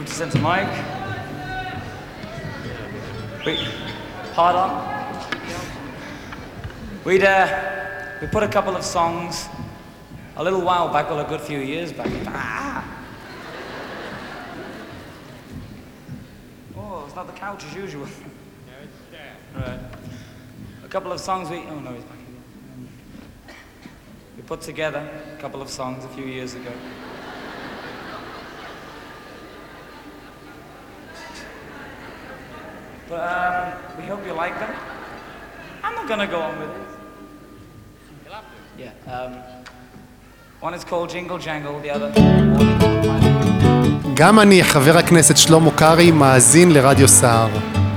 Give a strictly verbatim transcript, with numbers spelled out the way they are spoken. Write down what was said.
Fruit Center Mike. We, pardon? We'd, uh, we put a couple of songs a little while back, well, a good few years back. Ah! Oh, it's not the couch as usual. No, it's there. Right. A couple of songs we, oh no, he's back again. We put together a couple of songs a few years ago. But um, we hope you like them. I'm not gonna go on with it. You'll have to. Yeah. Um, one is called Jingle Jangle, the other. גם אני, חבר הכנסת שלמה קרעי, מאזין לרדיו סער.